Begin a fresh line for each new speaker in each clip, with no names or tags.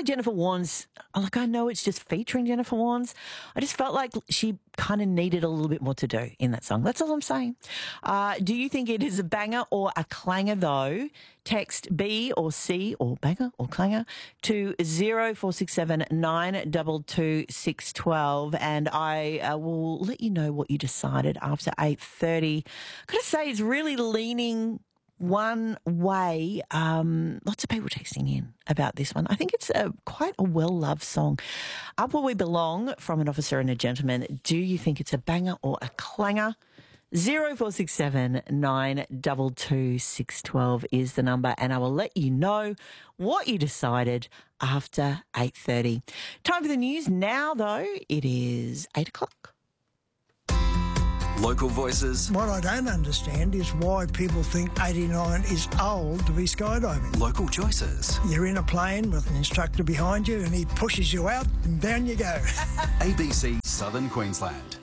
like Jennifer Warnes, like I know it's just featuring Jennifer Warnes. I just felt like she kind of needed a little bit more to do in that song. That's all I'm saying. Do you think it is a banger or a clanger though? Text B or C or banger or clanger to 0467 922 612 and I will let you know what you decided after 8:30. I've got to say it's really leaning one way. Lots of people texting in about this one. I think it's quite a well-loved song. Up Where We Belong from An Officer and a Gentleman. Do you think it's a banger or a clanger? 0467 922 612 is the number, and I will let you know what you decided after 8:30. Time for the news now, though. It is 8 o'clock.
Local voices.
What I don't understand is why people think 89 is old to be skydiving.
Local choices.
You're in a plane with an instructor behind you and he pushes you out and down you go.
ABC Southern Queensland.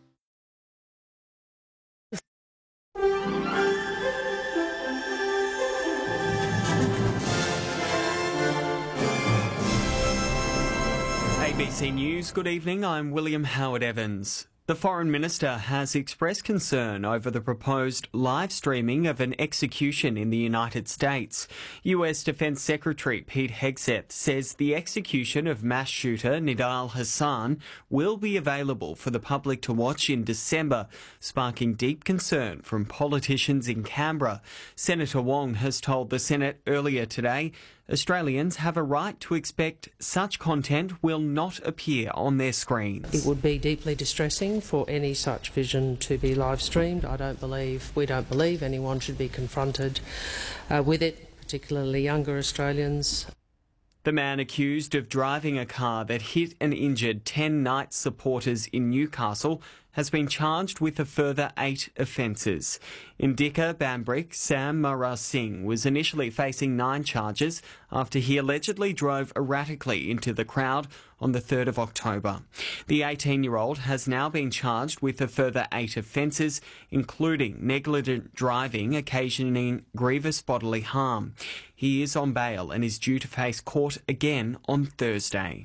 ABC News, good evening, I'm William Howard Evans. The Foreign Minister has expressed concern over the proposed live streaming of an execution in the United States. US Defence Secretary Pete Hegseth says the execution of mass shooter Nidal Hassan will be available for the public to watch in December, sparking deep concern from politicians in Canberra. Senator Wong has told the Senate earlier today Australians have a right to expect such content will not appear on their screens.
It would be deeply distressing for any such vision to be live streamed. We don't believe anyone should be confronted with it, particularly younger Australians.
The man accused of driving a car that hit and injured 10 Knights supporters in Newcastle has been charged with a further 8 offences. Indika Bambrick Sam Mara Singh was initially facing 9 charges after he allegedly drove erratically into the crowd on the 3rd of October. The 18-year-old has now been charged with a further 8 offences, including negligent driving occasioning grievous bodily harm. He is on bail and is due to face court again on Thursday.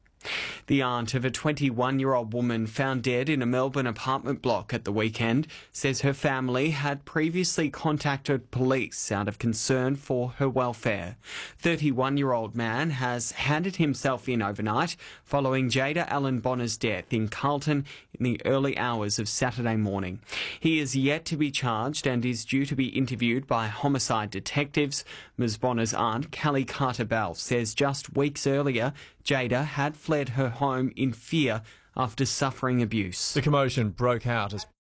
The aunt of a 21-year-old woman found dead in a Melbourne apartment block at the weekend says her family had previously contacted police out of concern for her welfare. 31-year-old man has handed himself in overnight following Jada Allen Bonner's death in Carlton in the early hours of Saturday morning. He is yet to be charged and is due to be interviewed by homicide detectives. Ms Bonner's aunt, Callie Carter-Bell, says just weeks earlier Jada had fled her home in fear after suffering abuse.
The commotion broke out as...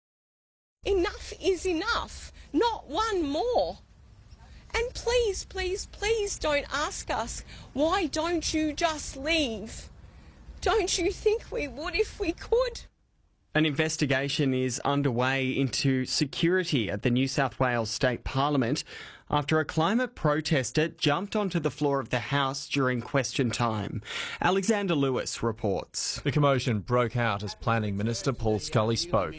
Enough is enough. Not one more. And please, please, please don't ask us, why don't you just leave? Don't you think we would if we could?
An investigation is underway into security at the New South Wales State Parliament after a climate protester jumped onto the floor of the House during question time. Alexander Lewis reports.
The commotion broke out as Planning Minister Paul Scully spoke.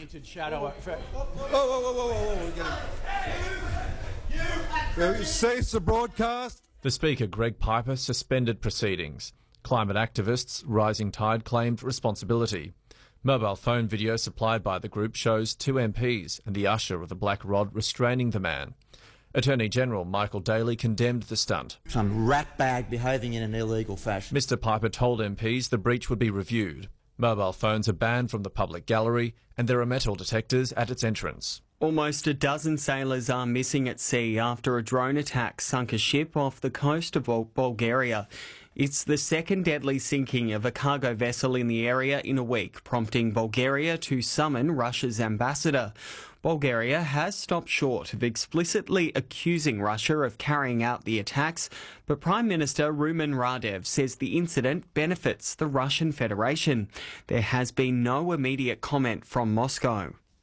Cease the broadcast.
The Speaker, Greg Piper, suspended proceedings. Climate activists Rising Tide claimed responsibility. Mobile phone video supplied by the group shows 2 MPs and the usher with a black rod restraining the man. Attorney General Michael Daly condemned the stunt.
Some ratbag behaving in an illegal fashion.
Mr Piper told MPs the breach would be reviewed. Mobile phones are banned from the public gallery and there are metal detectors at its entrance.
Almost a dozen sailors are missing at sea after a drone attack sunk a ship off the coast of Bulgaria. It's the second deadly sinking of a cargo vessel in the area in a week, prompting Bulgaria to summon Russia's ambassador. Bulgaria has stopped short of explicitly accusing Russia of carrying out the attacks, but Prime Minister Rumen Radev says the incident benefits the Russian Federation. There has been no immediate comment from Moscow.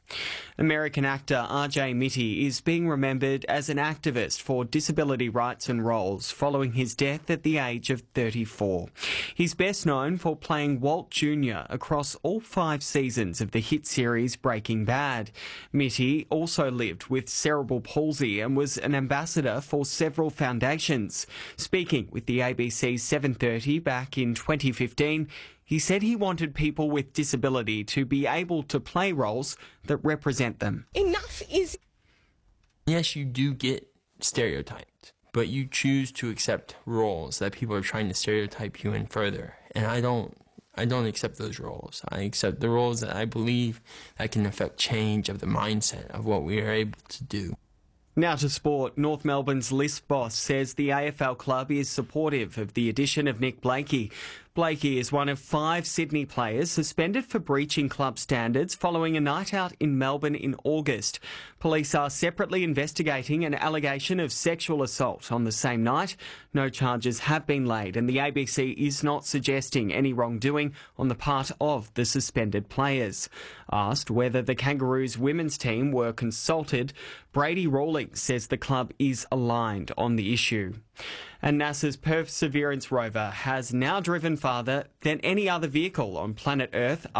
American actor RJ Mitte is being remembered as an activist for disability rights and roles following his death at the age of 34. He's best known for playing Walt Jr. across all 5 seasons of the hit series Breaking Bad. Mitte also lived with cerebral palsy and was an ambassador for several foundations. Speaking with the ABC 7:30 back in 2015, he said he wanted people with disability to be able to play roles that represent them.
Enough is...
Yes, you do get stereotyped, but you choose to accept roles that people are trying to stereotype you in further. And I don't accept those roles. I accept the roles that I believe that can affect change of the mindset of what we are able to do.
Now to sport. North Melbourne's list boss says the AFL club is supportive of the addition of Nick Blakey. Blakey is one of 5 Sydney players suspended for breaching club standards following a night out in Melbourne in August. Police are separately investigating an allegation of sexual assault on the same night. No charges have been laid, and the ABC is not suggesting any wrongdoing on the part of the suspended players. Asked whether the Kangaroos women's team were consulted, Brady Rawlings says the club is aligned on the issue. And NASA's Perseverance rover has now driven farther than any other vehicle on planet Earth